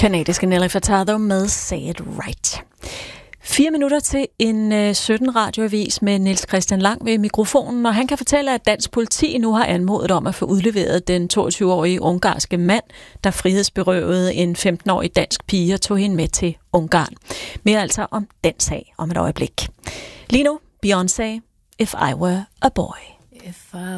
Kanadiske Nelly Furtado med Say It Right. 4 minutter til en 17 radioavis med Niels Christian Lang ved mikrofonen, og han kan fortælle, at dansk politi nu har anmodet om at få udleveret den 22-årige ungarske mand, der frihedsberøvede en 15-årig dansk pige og tog hende med til Ungarn. Mere altså om den sag om et øjeblik. Lige nu, Beyoncé, If I Were a Boy.